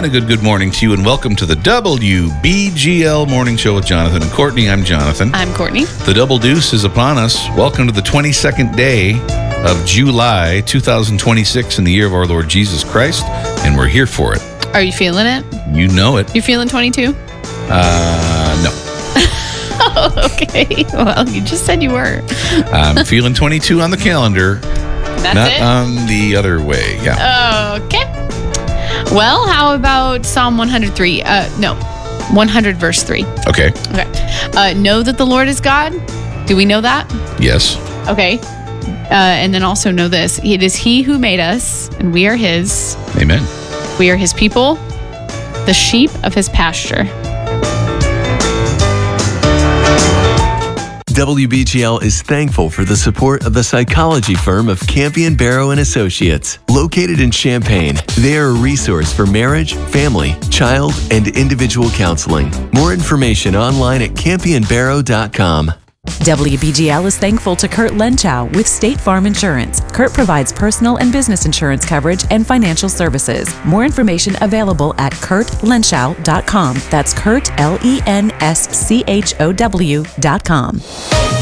And a good morning to you, and welcome to the WBGL Morning Show with Jonathan and Courtney. I'm Jonathan. I'm Courtney. The double deuce is upon us. Welcome to the 22nd day of July 2026 in the year of our Lord Jesus Christ, and we're here for it. Are you feeling it? You know it. You feeling 22? No. Oh, okay. Well, you just said you were. I'm feeling 22 on the calendar. That's not it? on the other way. Yeah. Okay. Well, how about Psalm 103? 100 verse 3. Okay. Okay. Know that the Lord is God. Do we know that? Yes. Okay. And then also know this. It is He who made us, and we are His. Amen. We are His people, the sheep of His pasture. WBGL is thankful for the support of the psychology firm of Campion Barrow and Associates. Located in Champaign, they are a resource for marriage, family, child, and individual counseling. More information online at campionbarrow.com. WBGL is thankful to Kurt Lenchow with State Farm Insurance. Kurt provides personal and business insurance coverage and financial services. More information available at kurtlenschow.com. That's Kurt, LENSCHOW.com.